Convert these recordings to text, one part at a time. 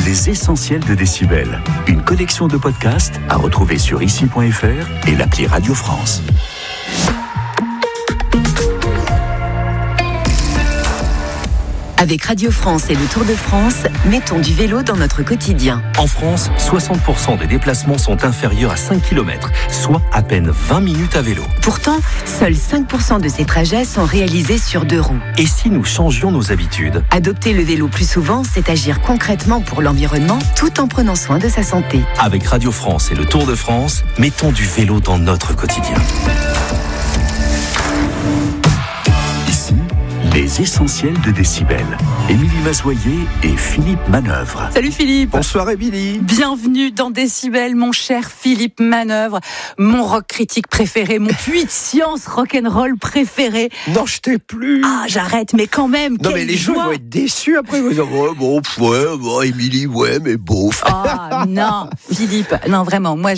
Les essentiels de Décibel. Une collection de podcasts à retrouver sur ici.fr et l'appli Radio France. Avec Radio France et le Tour de France, mettons du vélo dans notre quotidien. En France, 60% des déplacements sont inférieurs à 5 km, soit à peine 20 minutes à vélo. Pourtant, seuls 5% de ces trajets sont réalisés sur 2 roues. Et si nous changions nos habitudes ? Adopter le vélo plus souvent, c'est agir concrètement pour l'environnement tout en prenant soin de sa santé. Avec Radio France et le Tour de France, mettons du vélo dans notre quotidien. Les essentiels de Décibel. Émilie Mazoyer et Philippe Manœuvre. Salut Philippe. Bonsoir Émilie. Bienvenue dans Décibel, mon cher Philippe Manœuvre, mon rock critique préféré, mon puits de science rock'n'roll préféré. Non, je t'ai plus. Ah, j'arrête, mais quand même. Non, mais les gens vont être déçus après. Ils vont dire, Émilie, mais beauf. Ah, non, Philippe. Non, vraiment. Moi,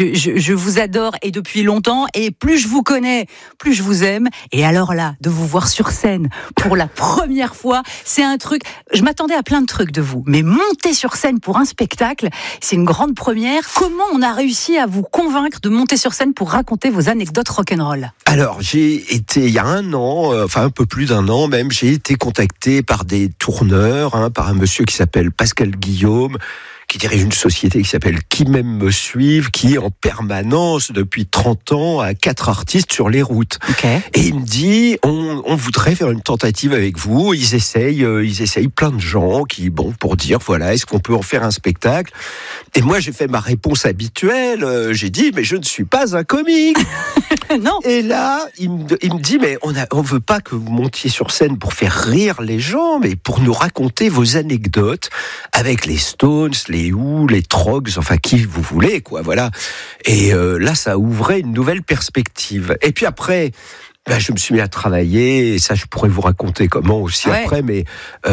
je vous adore et depuis longtemps. Et plus je vous connais, plus je vous aime. Et alors là, de vous voir sur scène pour la première fois, c'est un truc. Je m'attendais à plein de trucs de vous, mais monter sur scène pour un spectacle, c'est une grande première. Comment on a réussi à vous convaincre de monter sur scène pour raconter vos anecdotes rock'n'roll ? Alors, j'ai été, il y a un an, un peu plus d'un an même, j'ai été contacté par des tourneurs, par un monsieur qui s'appelle Pascal Guillaume, qui dirige une société qui s'appelle Qui m'aime me suive, qui est en permanence depuis 30 ans à 4 artistes sur les routes. Okay. Et il me dit, on voudrait faire une tentative avec vous. Ils essayent plein de gens pour dire, voilà, est-ce qu'on peut en faire un spectacle ? Et moi, j'ai fait ma réponse habituelle. J'ai dit, mais je ne suis pas un comique. Non. Et là, il me dit, mais on veut pas que vous montiez sur scène pour faire rire les gens, mais pour nous raconter vos anecdotes avec les Stones, les Who, les Trogs, enfin qui vous voulez, quoi, voilà. Et là, ça ouvrait une nouvelle perspective. Et puis après, je me suis mis à travailler, et ça, je pourrais vous raconter comment aussi après, mais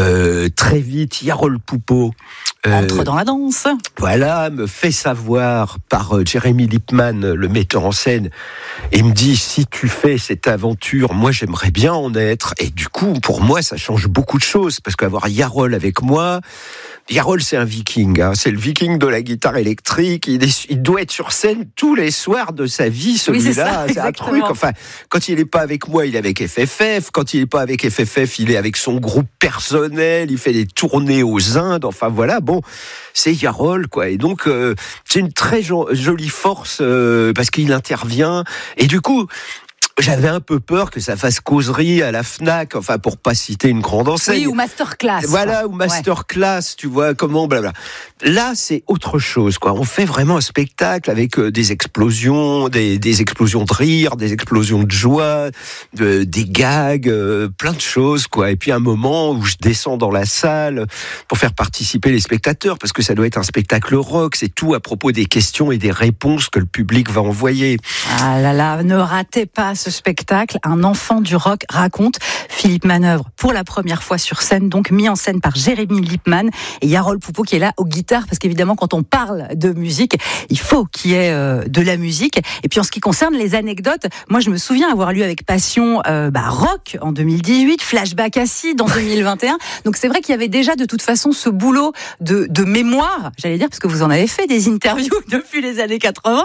très vite, Yarol Poupeau entre dans la danse. Voilà, me fait savoir par Jeremy Lipman, le metteur en scène, et me dit, si tu fais cette aventure, moi j'aimerais bien en être. Et du coup, pour moi, ça change beaucoup de choses, parce qu'avoir Yarol avec moi, Yarol, c'est un viking, c'est le viking de la guitare électrique. Il doit être sur scène tous les soirs de sa vie, celui-là. Oui, c'est un truc. Enfin, quand il n'est pas avec moi, il est avec FFF. Quand il n'est pas avec FFF, il est avec son groupe personnel. Il fait des tournées aux Indes. Enfin, voilà. Bon, c'est Yarol, quoi. Et donc, c'est une très jolie force parce qu'il intervient. Et du coup, j'avais un peu peur que ça fasse causerie à la Fnac, enfin pour pas citer une grande enseigne. Oui, ou masterclass. Voilà, ou masterclass, tu vois, comment, blabla. Là, c'est autre chose, quoi. On fait vraiment un spectacle avec des explosions, des explosions de rire, des explosions de joie, des gags, plein de choses, quoi. Et puis un moment où je descends dans la salle pour faire participer les spectateurs, parce que ça doit être un spectacle rock, c'est tout à propos des questions et des réponses que le public va envoyer. Ah là là, ne ratez pas ce spectacle, Un enfant du rock raconte. Philippe Manœuvre, pour la première fois sur scène, donc mis en scène par Jeremy Lipman et Yarol Poupeau qui est là aux guitares, parce qu'évidemment quand on parle de musique, il faut qu'il y ait de la musique. Et puis en ce qui concerne les anecdotes, moi je me souviens avoir lu avec passion Rock en 2018, Flashback Acid en 2021. Donc c'est vrai qu'il y avait déjà de toute façon ce boulot de mémoire, j'allais dire, parce que vous en avez fait des interviews depuis les années 80.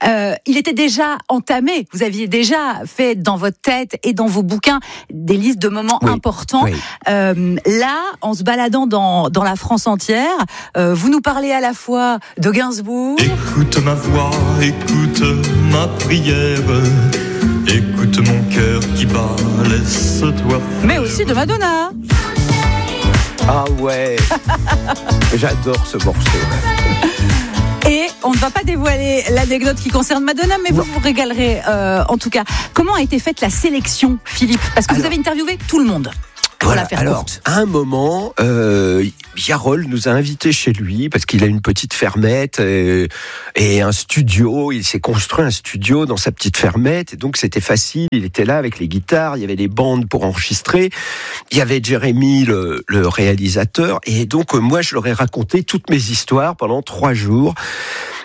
Il était déjà entamé, vous aviez déjà fait dans votre tête et dans vos bouquins des listes de moments importants. Oui. Là, en se baladant dans la France entière, vous nous parlez à la fois de Gainsbourg. Écoute ma voix, écoute ma prière, écoute mon cœur qui bat, laisse-toi. Mais aussi de Madonna. Ah ouais. J'adore ce morceau. Et on ne va pas dévoiler l'anecdote qui concerne Madonna, mais vous vous régalerez en tout cas. Comment a été faite la sélection, Philippe ? Parce que vous avez interviewé tout le monde. Voilà, alors, à un moment, Yarol nous a invités chez lui parce qu'il a une petite fermette et un studio. Il s'est construit un studio dans sa petite fermette et donc c'était facile. Il était là avec les guitares, il y avait les bandes pour enregistrer. Il y avait Jérémy, le réalisateur. Et donc, moi, je leur ai raconté toutes mes histoires pendant 3 jours.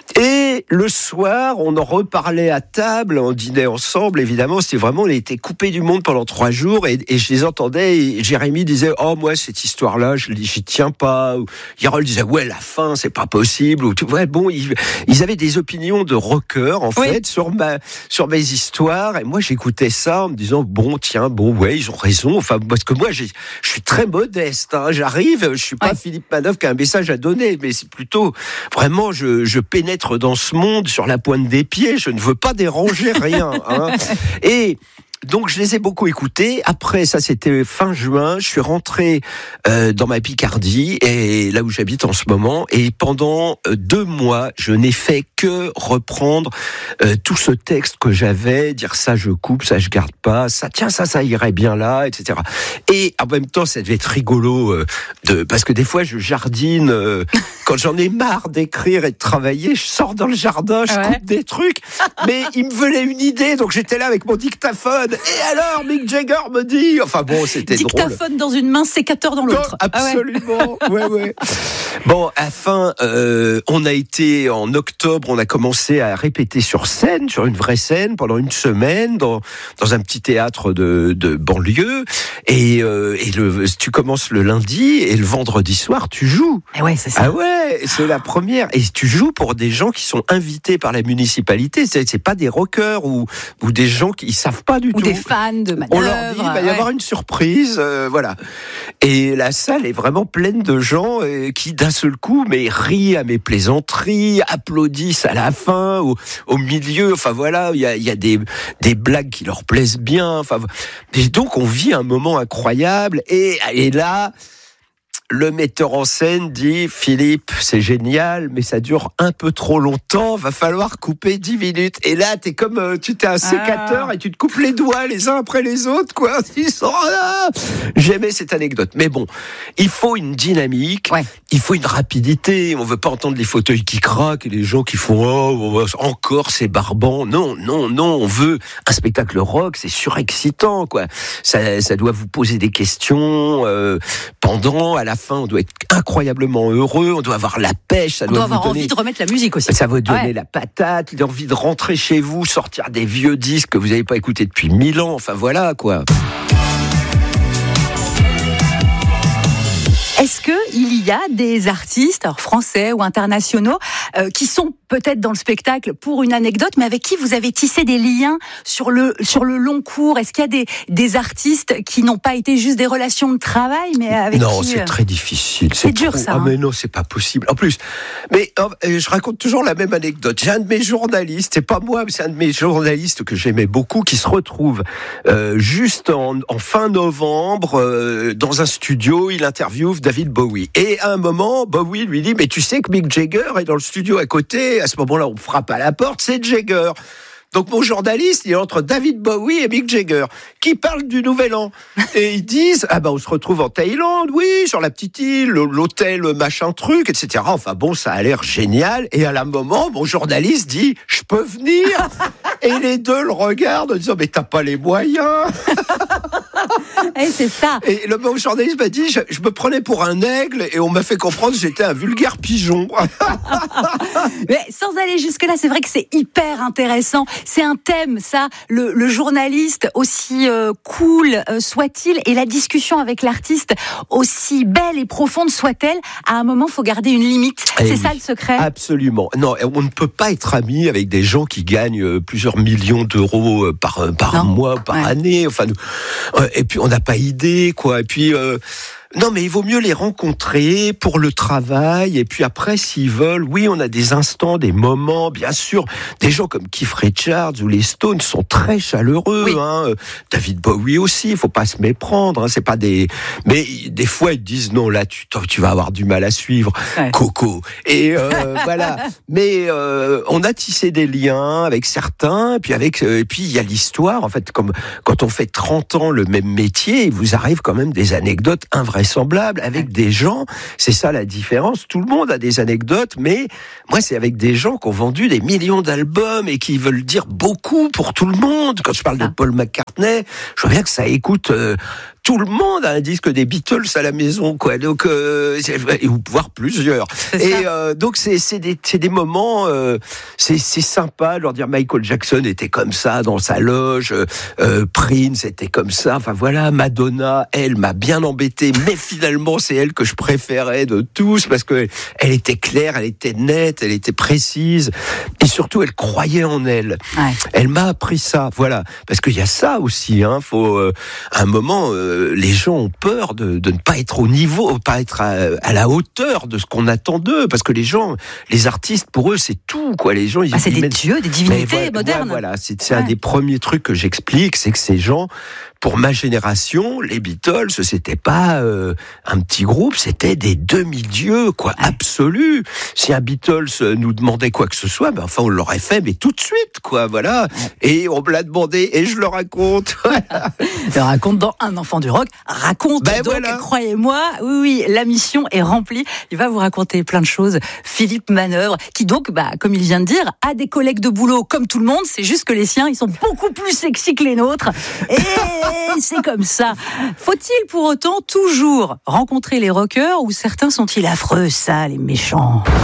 Et le soir, on en reparlait à table, on dînait ensemble, évidemment. C'était vraiment, on était coupés du monde pendant 3 jours et je les entendais et Jérémy disait, oh, moi, cette histoire-là, j'y tiens pas. Ou Yarol disait, ouais, la fin, c'est pas possible. Ou, ouais, bon, ils avaient des opinions de rockers, en fait, sur mes histoires. Et moi, j'écoutais ça en me disant, bon, tiens, bon, ouais, ils ont raison. Enfin, parce que moi, je suis très modeste, hein. J'arrive, je suis pas Philippe Manœuvre qui a un message à donner, mais c'est plutôt, vraiment, je pénètre dans ce monde sur la pointe des pieds, je ne veux pas déranger rien, hein. Et donc je les ai beaucoup écoutés. Après, ça c'était fin juin, je suis rentré dans ma Picardie, et là où j'habite en ce moment, et pendant 2 mois, je n'ai fait que reprendre tout ce texte que j'avais, dire ça je coupe, ça je garde pas, ça tiens ça irait bien là, etc. Et en même temps, ça devait être rigolo parce que des fois je jardine quand j'en ai marre d'écrire et de travailler, je sors dans le jardin, je coupe des trucs, mais il me venait une idée, donc j'étais là avec mon dictaphone. Et alors, Mick Jagger me dit... Enfin bon, c'était dictaphone drôle. Dictaphone dans une main, sécateur dans l'autre. Absolument, ouais. Bon, à la fin, on a été, en octobre, on a commencé à répéter sur scène, sur une vraie scène, pendant une semaine, dans un petit théâtre de banlieue. Et tu commences le lundi, et le vendredi soir, tu joues. Et ouais, c'est ça. Ah ouais, c'est la première. Et tu joues pour des gens qui sont invités par la municipalité. C'est pas des rockers ou des gens qui savent pas du tout. Ou des fans de Manœuvre. On leur dit, il va y avoir une surprise, voilà. Et la salle est vraiment pleine de gens qui, d'un seul coup, rient à mes plaisanteries, applaudissent à la fin, au milieu. Enfin voilà, il y a des blagues qui leur plaisent bien. Enfin, et donc on vit un moment incroyable. Et là, le metteur en scène dit, Philippe, c'est génial, mais ça dure un peu trop longtemps, va falloir couper 10 minutes. Et là, t'es comme, tu t'es un sécateur et tu te coupes les doigts les uns après les autres, quoi. J'aimais cette anecdote. Mais bon, il faut une dynamique, il faut une rapidité. On veut pas entendre les fauteuils qui craquent et les gens qui font, encore c'est barbant. Non, on veut un spectacle rock, c'est surexcitant, quoi. Ça doit vous poser des questions, pendant, à la fin, on doit être incroyablement heureux, on doit avoir la pêche, on doit avoir envie de remettre la musique aussi. Ça va donner la patate, l'envie de rentrer chez vous, sortir des vieux disques que vous n'avez pas écoutés depuis 1000 ans, enfin voilà quoi. Est-ce qu'il y a des artistes, alors français ou internationaux, qui sont peut-être dans le spectacle pour une anecdote, mais avec qui vous avez tissé des liens sur le long cours? Est-ce qu'il y a des artistes qui n'ont pas été juste des relations de travail, mais avec non, qui... c'est très difficile. C'est dur, ça. Ah, mais non, c'est pas possible. En plus, mais je raconte toujours la même anecdote. J'ai un de mes journalistes, c'est pas moi, mais c'est un de mes journalistes que j'aimais beaucoup, qui se retrouve juste en fin novembre dans un studio. Il interviewe David Bowie. Et à un moment, Bowie lui dit, mais tu sais que Mick Jagger est dans le studio à côté. À ce moment-là, on frappe à la porte, c'est Jagger. Donc mon journaliste, il est entre David Bowie et Mick Jagger, qui parlent du Nouvel An. Et ils disent, on se retrouve en Thaïlande, oui, sur la petite île, l'hôtel, machin truc, etc. Enfin bon, ça a l'air génial. Et à un moment, mon journaliste dit, je peux venir? Et les deux le regardent en disant, mais t'as pas les moyens. Et c'est ça. Et le journaliste m'a dit, je me prenais pour un aigle et on m'a fait comprendre que j'étais un vulgaire pigeon. Mais sans aller jusque-là, c'est vrai que c'est hyper intéressant. C'est un thème, ça, le journaliste, aussi cool soit-il, et la discussion avec l'artiste, aussi belle et profonde soit-elle, à un moment, il faut garder une limite. C'est ça le secret? Absolument. Non, on ne peut pas être ami avec des gens qui gagnent plusieurs millions d'euros par mois, par année. Enfin, et puis on n'a pas idée, quoi. Et puis non, mais il vaut mieux les rencontrer pour le travail. Et puis après, s'ils veulent, oui, on a des instants, des moments, bien sûr. Des gens comme Keith Richards ou les Stones sont très chaleureux. Oui. David Bowie aussi, il faut pas se méprendre. C'est pas des... Mais des fois, ils disent, non, là, tu vas avoir du mal à suivre. Ouais. Coco. Et voilà. Mais on a tissé des liens avec certains. Et puis il y a l'histoire. En fait, comme quand on fait 30 ans le même métier, il vous arrive quand même des anecdotes invraisemblables avec des gens, c'est ça la différence. Tout le monde a des anecdotes, mais moi c'est avec des gens qui ont vendu des millions d'albums et qui veulent dire beaucoup pour tout le monde. Quand je parle de Paul McCartney, je vois bien que ça écoute tout le monde a un disque des Beatles à la maison, quoi. Donc, ou voire plusieurs. Donc c'est des moments, c'est sympa de leur dire Michael Jackson était comme ça dans sa loge, Prince était comme ça. Enfin voilà, Madonna, elle m'a bien embêté, mais finalement c'est elle que je préférais de tous parce que elle était claire, elle était nette, elle était précise et surtout elle croyait en elle. Ouais. Elle m'a appris ça, voilà, parce qu'il y a ça aussi. Faut à un moment, les gens ont peur de ne pas être au niveau, pas être à la hauteur de ce qu'on attend d'eux, parce que les gens, les artistes, pour eux, c'est tout, quoi. Les gens, c'est des dieux, des divinités modernes. Voilà, c'est un des premiers trucs que j'explique, c'est que ces gens, pour ma génération, les Beatles, c'était pas un petit groupe, c'était des demi-dieux, quoi, absolus. Si un Beatles nous demandait quoi que ce soit, on l'aurait fait, mais tout de suite, quoi, voilà. Et on me l'a demandé, et je le raconte. Je le raconte dans Un enfant du rock. Raconte donc, voilà. Croyez-moi, oui, la mission est remplie. Il va vous raconter plein de choses. Philippe Manœuvre, qui donc, comme il vient de dire, a des collègues de boulot comme tout le monde, c'est juste que les siens, ils sont beaucoup plus sexy que les nôtres. Et c'est comme ça. Faut-il pour autant toujours rencontrer les rockers ou certains sont-ils affreux, sales et méchants ?